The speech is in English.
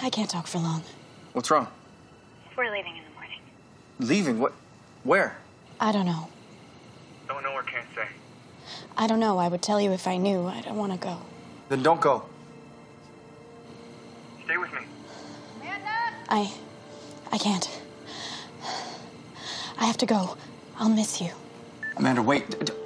I can't talk for long. What's wrong? We're leaving in the morning. Leaving? What? Where? I don't know. Don't know or can't say. I don't know. I would tell you if I knew. I don't want to go. Then don't go. Stay with me. I can't. I have to go. I'll miss you. Amanda, wait.